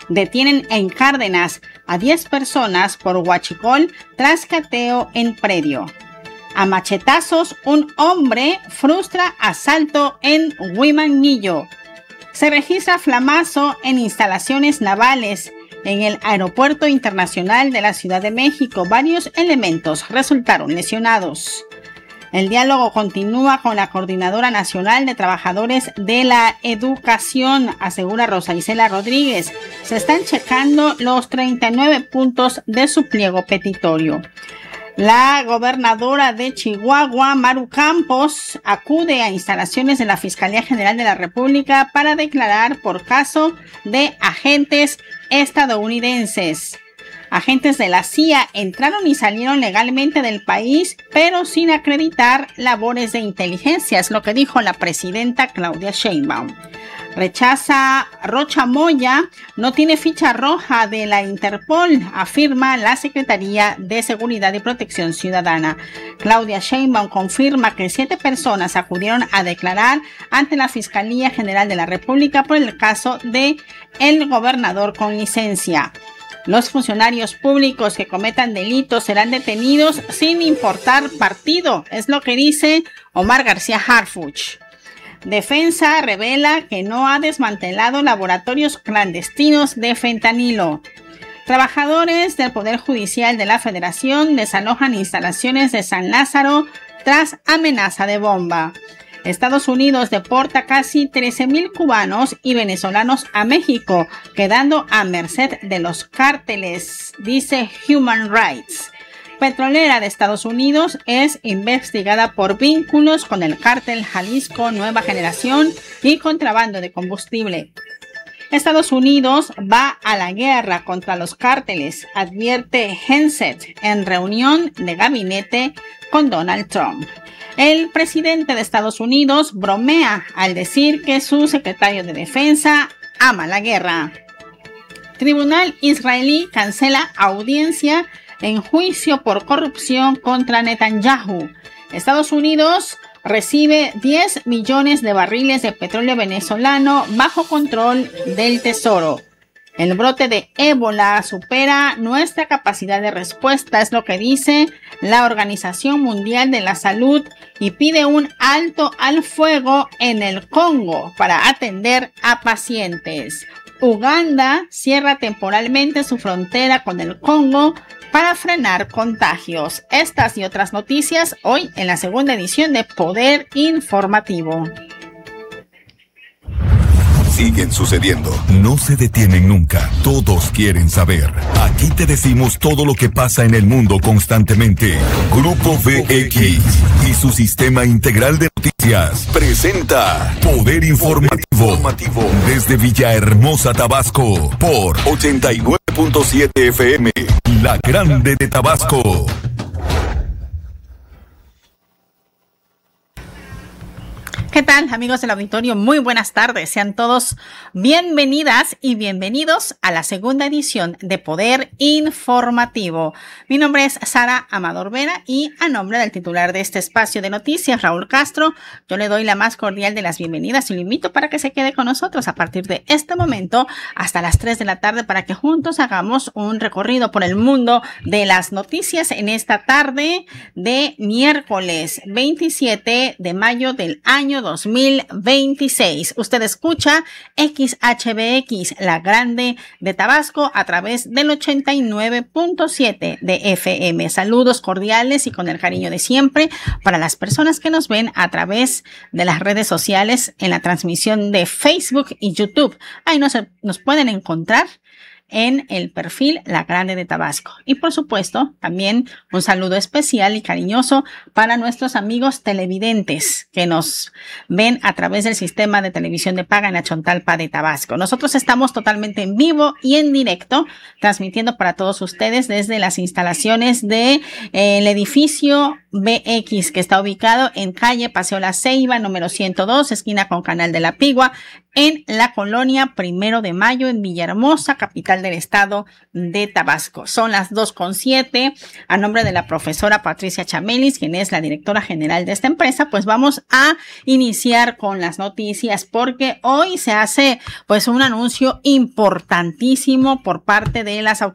Detienen en Cárdenas a 10 personas por huachicol tras cateo en predio. A machetazos, un hombre frustra asalto en Huimanguillo. Se registra flamazo en instalaciones navales en el Aeropuerto Internacional de la Ciudad de México. Varios elementos resultaron lesionados. El diálogo continúa con la Coordinadora Nacional de Trabajadores de la Educación, asegura Rosa Isela Rodríguez. Se están checando los 39 puntos de su pliego petitorio. La gobernadora de Chihuahua, Maru Campos, acude a instalaciones de la Fiscalía General de la República para declarar por caso de agentes estadounidenses. Agentes de la CIA entraron y salieron legalmente del país, pero sin acreditar labores de inteligencia, es lo que dijo la presidenta Claudia Sheinbaum. Rechaza Rocha Moya, no tiene ficha roja de la Interpol, afirma la Secretaría de Seguridad y Protección Ciudadana. Claudia Sheinbaum confirma que 7 personas acudieron a declarar ante la Fiscalía General de la República por el caso de el gobernador con licencia. Los funcionarios públicos que cometan delitos serán detenidos sin importar partido, es lo que dice Omar García Harfuch. Defensa revela que no ha desmantelado laboratorios clandestinos de fentanilo. Trabajadores del Poder Judicial de la Federación desalojan instalaciones de San Lázaro tras amenaza de bomba. Estados Unidos deporta casi 13,000 cubanos y venezolanos a México, quedando a merced de los cárteles, dice Human Rights. Petrolera de Estados Unidos es investigada por vínculos con el cártel Jalisco Nueva Generación y contrabando de combustible. Estados Unidos va a la guerra contra los cárteles, advierte Henseth en reunión de gabinete con Donald Trump. El presidente de Estados Unidos bromea al decir que su secretario de Defensa ama la guerra. Tribunal israelí cancela audiencia en juicio por corrupción contra Netanyahu. Estados Unidos recibe 10 millones de barriles de petróleo venezolano bajo control del Tesoro. El brote de ébola supera nuestra capacidad de respuesta, es lo que dice la Organización Mundial de la Salud, y pide un alto al fuego en el Congo para atender a pacientes. Uganda cierra temporalmente su frontera con el Congo para frenar contagios. Estas y otras noticias hoy en la segunda edición de Poder Informativo. Siguen sucediendo. No se detienen nunca. Todos quieren saber. Aquí te decimos todo lo que pasa en el mundo constantemente. Grupo VX y su sistema integral de noticias presenta Poder Informativo desde Villahermosa, Tabasco, por 89.7 FM, La Grande de Tabasco. ¿Qué tal, amigos del auditorio? Muy buenas tardes. Sean todos bienvenidas y bienvenidos a la segunda edición de Poder Informativo. Mi nombre es Sara Amador Vera y a nombre del titular de este espacio de noticias, Raúl Castro, yo le doy la más cordial de las bienvenidas y lo invito para que se quede con nosotros a partir de este momento hasta las 3 de la tarde para que juntos hagamos un recorrido por el mundo de las noticias en esta tarde de miércoles 27 de mayo del año 2026. Usted escucha XHBX, La Grande de Tabasco, a través del 89.7 de FM. Saludos cordiales y con el cariño de siempre para las personas que nos ven a través de las redes sociales en la transmisión de Facebook y YouTube. Ahí nos pueden encontrar en el perfil La Grande de Tabasco. Y por supuesto, también un saludo especial y cariñoso para nuestros amigos televidentes que nos ven a través del sistema de televisión de paga en Achontalpa de Tabasco. Nosotros estamos totalmente en vivo y en directo, transmitiendo para todos ustedes desde las instalaciones de el edificio BX, que está ubicado en calle Paseo La Ceiba, número 102, esquina con Canal de la Pigua, en la colonia 1 de Mayo en Villahermosa, capital del estado de Tabasco. Son las 2:07. A nombre de la profesora Patricia Chamelis, quien es la directora general de esta empresa, pues vamos a iniciar con las noticias, porque hoy se hace pues un anuncio importantísimo por parte de las autoridades